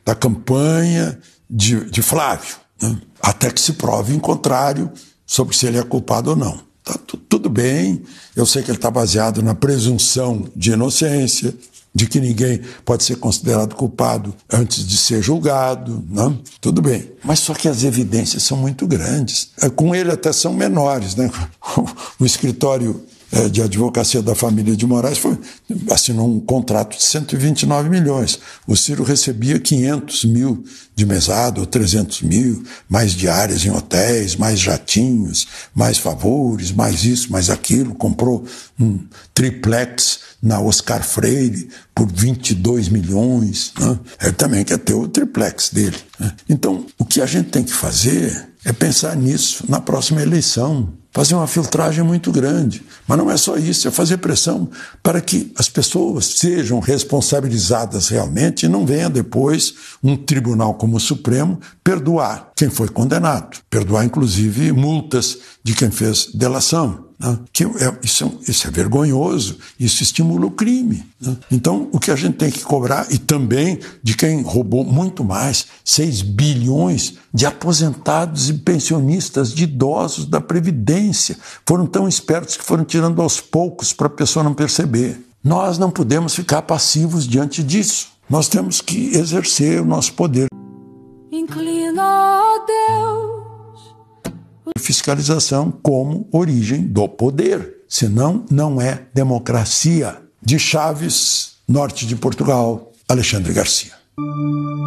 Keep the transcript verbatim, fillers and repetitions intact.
da campanha de, de Flávio, né? Até que se prove em contrário sobre se ele é culpado ou não. Tá tu, tudo bem, eu sei que ele está baseado na presunção de inocência, de que ninguém pode ser considerado culpado antes de ser julgado, né? Tudo bem. Mas só que as evidências são muito grandes. Com ele até são menores, né? O escritório de advocacia da família de Moraes foi, assinou um contrato de cento e vinte e nove milhões. O Ciro recebia quinhentos mil de mesada, ou trezentos mil, mais diárias em hotéis, mais jatinhos, mais favores, mais isso, mais aquilo. Comprou um triplex na Oscar Freire por vinte e dois milhões. Né? Ele também quer ter o triplex dele. Né? Então, o que a gente tem que fazer é pensar nisso na próxima eleição. Fazer uma filtragem muito grande. Mas não é só isso, é fazer pressão para que as pessoas sejam responsabilizadas realmente e não venha depois um tribunal como o Supremo perdoar quem foi condenado. Perdoar, inclusive, multas de quem fez delação. Né? Que é, isso, é, isso é vergonhoso, isso estimula o crime. Né? Então, o que a gente tem que cobrar, e também de quem roubou muito mais, seis bilhões de aposentados e pensionistas, de idosos da Previdência, foram tão espertos que foram tirando aos poucos para a pessoa não perceber. Nós não podemos ficar passivos diante disso. Nós temos que exercer o nosso poder. Inclina, ó Deus. Fiscalização como origem do poder. Senão, não é democracia. De Chaves, norte de Portugal, Alexandre Garcia.